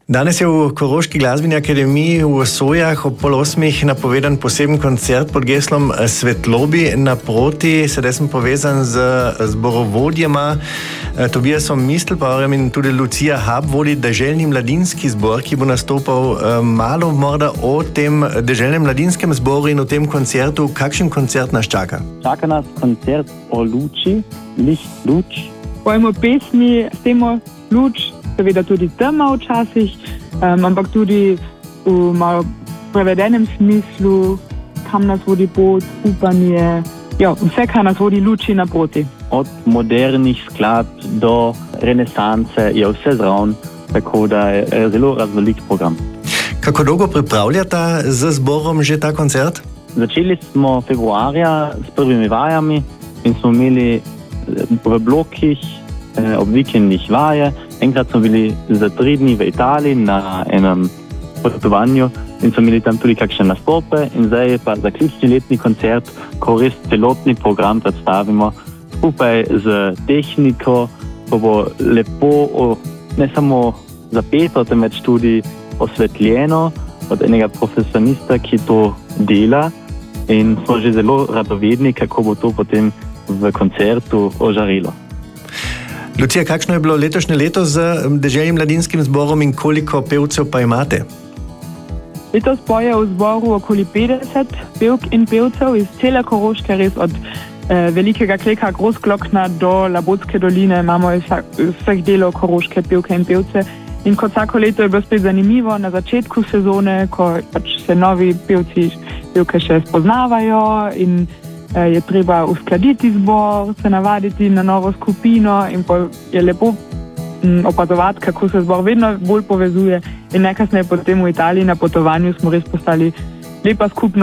Danes je v Koroški glasbeni akademiji v Sojah ob 7:30 napovedan poseben koncert pod geslom Svetlobi naproti. Sedaj sem povezan z zborovodjema Tobiasom Mistelbauerjem in tudi Lucija Hab vodi deželni mladinski zbor, ki bo nastopal. Malo morda o tem deželnem mladinskem zboru in o tem koncertu. Kakšen koncert nas čaka? Čaka nas koncert o luči, licht, luč. Pojmo pesmi s temo luč, seveda tudi tema včasih, ampak tudi v malo prevedenem smislu, kam nas vodi pot, upanje, vse, kar nas vodi luči naproti. Od modernih skladb do renesanse je vse zraven, tako da je zelo raznolik program. Kako dolgo pripravljata z zborom že ta koncert? Začeli smo februarja s prvimi vajami in smo imeli v blokih ob vikendih vaje. Enkrat smo bili za 3 dni v Italiji na enem potovanju in smo imeli tam tudi kakšne nastope in zdaj je pa zaključni letni koncert, ko res celotni program predstavimo skupaj z tehniko, ko bo lepo ne samo zapeto, temveč tudi osvetljeno od enega profesionista, ki to dela, in smo že zelo radovedni, kako bo to potem v koncertu ožarilo. Lucija, kakšno je bilo letošnje leto z deželnim mladinskim zborom in koliko pevcev pa imate? Letos poje v zboru okoli 50 pevk in pevcev iz cele Koroške, res od Velikega Kleka, Großglockner do Labotske doline. Imamo iz vseh delov Koroške pevke in pevce. In kot vsako leto je bilo spet zanimivo na začetku sezone, ko se novi pevci, pevke še spoznavajo in je treba uskladiti zbor, se navaditi na novo skupino in je lepo opazovati, kako se zbor vedno bolj povezuje in najkasneje potem v Italiji na potovanju smo res postali lepa skupnost.